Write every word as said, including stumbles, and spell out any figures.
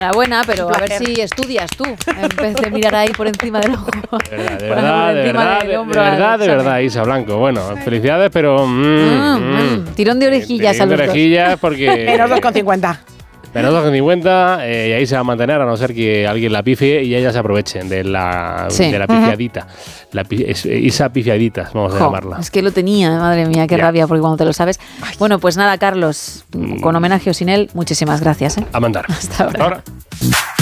Buena, pero a ver si estudias tú, en vez de mirar ahí por encima del ojo. De verdad, de verdad, de verdad, de, de verdad, de verdad, Isa Blanco. Bueno, felicidades, pero... Mm, mm, mm, mm, tirón de orejillas tirón a los de orejillas porque... Menos dos con cincuenta. Menos dos con cincuenta, eh, y ahí se va a mantener, a no ser que alguien la pifie y ellas se aprovechen de la, sí. de la pifiadita. Uh-huh. La, es, Isa pifiaditas, vamos a jo, llamarla. Es que lo tenía, madre mía, qué ya. rabia, porque cuando te lo sabes... Ay. Bueno, pues nada, Carlos, mm. con homenaje o sin él, muchísimas gracias. ¿eh? A mandar. Hasta ahora. Hasta ahora.